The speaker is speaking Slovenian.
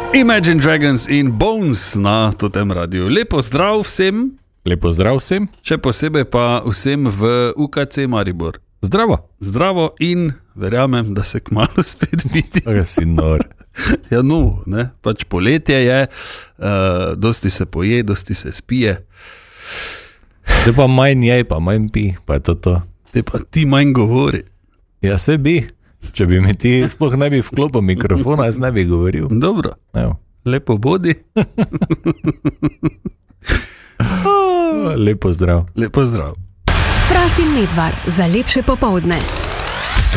Imagine Dragons in Bones na tem radiju. Lepo zdrav vsem. Lepo zdrav vsem. Še posebej pa vsem v UKC Maribor. Zdravo. Zdravo in verjamem, da se kmalu spet vidi. Aga si nor. Ja, no, ne, pač poletje je, dosti se poje, dosti se spije. Te pa manj je, pa manj pi, pa je to. Te pa ti manj govori. Ja, se bi. Če bi mi ti sploh ne bi vklopil mikrofona, jaz ne bi govoril. Dobro, Evo. lepo bodi. Lepo zdrav. Lepo zdrav. Fras in Medvard za lepše popoldne.